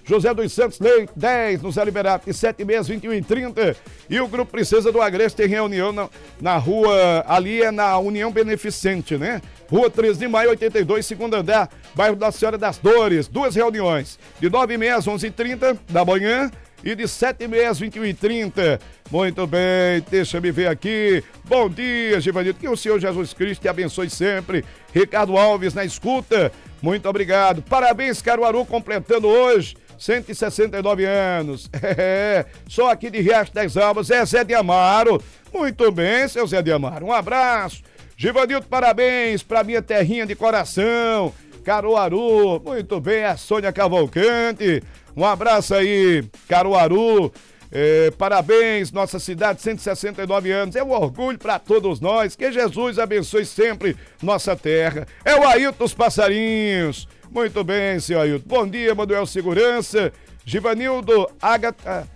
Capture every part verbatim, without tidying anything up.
José dos Santos Leite, dez, no Zé Liberato, de sete e meia às vinte e uma e trinta. E o Grupo Princesa do Agreste tem reunião na, na rua, ali é na União Beneficente, né? Rua treze de maio, oitenta e dois, segundo andar, bairro da Senhora das Dores. Duas reuniões, de nove e meia às onze e trinta da manhã e de sete e meia às vinte e uma e trinta. Muito bem, deixa me ver aqui. Bom dia, Givanildo, que o Senhor Jesus Cristo te abençoe sempre. Ricardo Alves na escuta, muito obrigado. Parabéns, Caruaru, completando hoje cento e sessenta e nove anos. É, só aqui de Riacho das Almas, é Zé de Amaro. Muito bem, seu Zé de Amaro, um abraço. Givanildo, parabéns pra minha terrinha de coração, Caruaru. Muito bem, a Sônia Cavalcante. Um abraço aí, Caruaru. É, parabéns, nossa cidade, cento e sessenta e nove anos. É um orgulho para todos nós. Que Jesus abençoe sempre nossa terra. É o Ailton dos Passarinhos. Muito bem, senhor Ailton. Bom dia, Manuel Segurança. Givanildo, Agatha,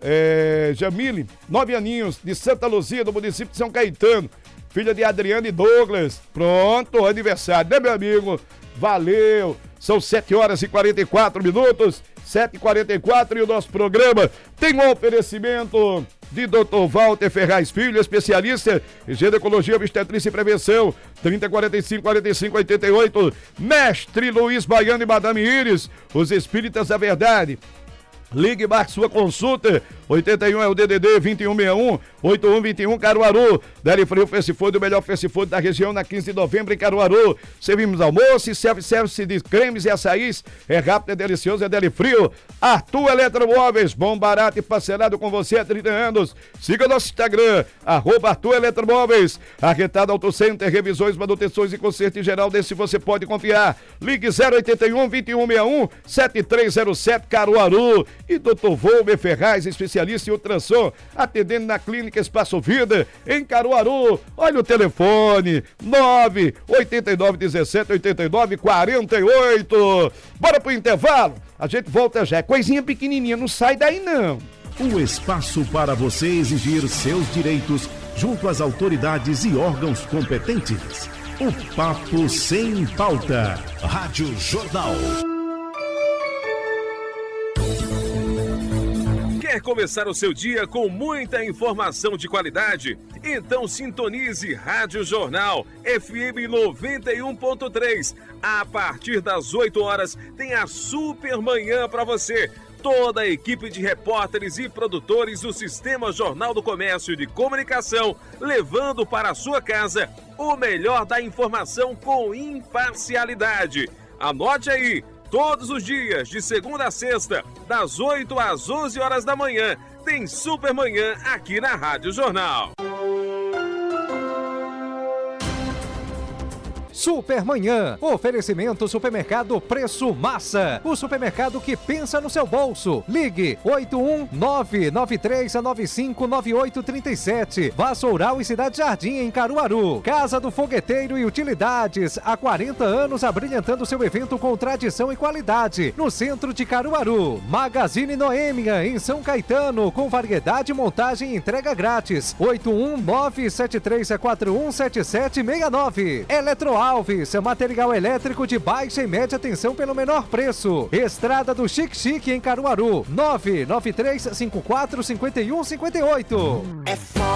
é, Jamile, nove aninhos, de Santa Luzia, do município de São Caetano. Filha de Adriano e Douglas. Pronto, aniversário, né, meu amigo? Valeu. São sete horas e quarenta e quatro minutos. sete e quarenta e quatro e o nosso programa tem um oferecimento de doutor Walter Ferraz Filho, especialista em ginecologia, obstetrícia e prevenção. trinta, quarenta e cinco, quarenta e cinco, oitenta e oito. Mestre Luiz Baiano e Madame Iris, os Espíritas da Verdade. Ligue, marque sua consulta. oitenta e um é o D D D vinte e um sessenta e um, oitenta e um vinte e um, Caruaru. Deli Frio Fast Food, o melhor fast food da região, na quinze de novembro em Caruaru. Servimos almoço e self-service de cremes e açaís. É rápido, é delicioso, é Deli Frio. Arthur Eletromóveis, bom, barato e parcelado com você há trinta anos. Siga nosso Instagram, arroba Arthur Eletromóveis. Arretada Auto Center, revisões, manutenções e conserto em geral, desse você pode confiar. Ligue zero oitenta e um, vinte e um sessenta e um, setenta e três zero sete, Caruaru. E doutor Volmer Ferraz, especialista em ultrassom, atendendo na Clínica Espaço Vida, em Caruaru. Olha o telefone, nove oito nove um sete, oito nove quatro oito. Bora pro intervalo, a gente volta já. É coisinha pequenininha, não sai daí não. Um espaço para você exigir seus direitos junto às autoridades e órgãos competentes. O Papo Sem Pauta. Rádio Jornal. Quer começar o seu dia com muita informação de qualidade? Então sintonize Rádio Jornal F M noventa e um ponto três. A partir das oito horas tem a super manhã para você. Toda a equipe de repórteres e produtores do Sistema Jornal do Comércio de Comunicação, levando para a sua casa o melhor da informação com imparcialidade. Anote aí. Todos os dias, de segunda a sexta, das oito às onze horas da manhã, tem Supermanhã aqui na Rádio Jornal. Supermanhã, oferecimento Supermercado Preço Massa, o supermercado que pensa no seu bolso. Ligue oito um nove nove três nove cinco nove oito três sete. Vassoural e Cidade Jardim em Caruaru. Casa do Fogueteiro e Utilidades, há quarenta anos abrilhantando seu evento com tradição e qualidade, no centro de Caruaru. Magazine Noêmia em São Caetano, com variedade, montagem e entrega grátis. oito um nove sete três quatro um sete sete seis nove. Eletro Alves, material elétrico de baixa e média tensão pelo menor preço. Estrada do Chique Chique em Caruaru, nove nove três cinco quatro cinco um cinco oito. É